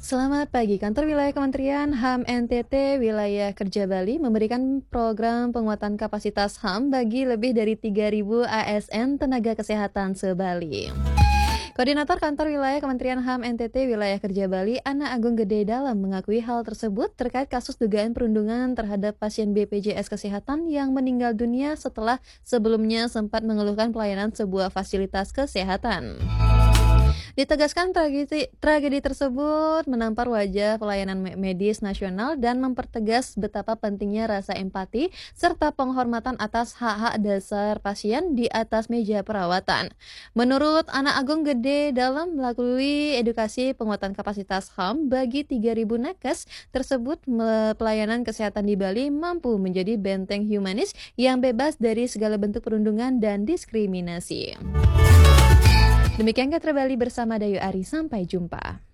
Selamat pagi, Kantor Wilayah Kementerian HAM NTT Wilayah Kerja Bali memberikan program penguatan kapasitas HAM bagi lebih dari 3.000 ASN tenaga kesehatan se-Bali. Koordinator Kantor Wilayah Kementerian HAM NTT Wilayah Kerja Bali, Ana Agung Gede Dalam, mengakui hal tersebut terkait kasus dugaan perundungan terhadap pasien BPJS Kesehatan yang meninggal dunia setelah sebelumnya sempat mengeluhkan pelayanan sebuah fasilitas kesehatan. Ditegaskan tragedi tersebut menampar wajah pelayanan medis nasional dan mempertegas betapa pentingnya rasa empati serta penghormatan atas hak-hak dasar pasien di atas meja perawatan. Menurut Anak Agung Gede Dalam, melalui edukasi penguatan kapasitas HAM bagi 3.000 nakes tersebut, pelayanan kesehatan di Bali mampu menjadi benteng humanis yang bebas dari segala bentuk perundungan dan diskriminasi. Demikian Katra Bali bersama Dayu Ari, sampai jumpa.